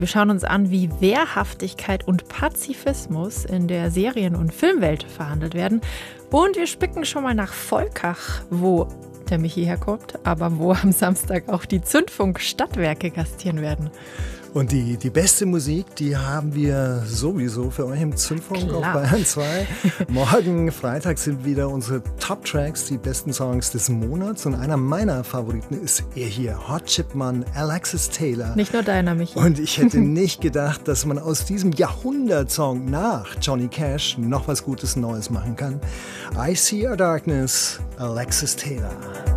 Wir schauen uns an, wie Wehrhaftigkeit und Pazifismus in der Serien- und Filmwelt verhandelt werden. Und wir spicken schon mal nach Volkach, wo der Michi herkommt, aber wo am Samstag auch die Zündfunk-Stadtwerke gastieren werden. Und die beste Musik, die haben wir sowieso für euch im Zündfunk auf Bayern 2. Morgen Freitag sind wieder unsere Top-Tracks, die besten Songs des Monats. Und einer meiner Favoriten ist er hier, Hot Chip Man, Alexis Taylor. Nicht nur deiner, Michi. Und ich hätte nicht gedacht, dass man aus diesem Jahrhundertsong nach Johnny Cash noch was Gutes Neues machen kann. I See Your Darkness, Alexis Taylor.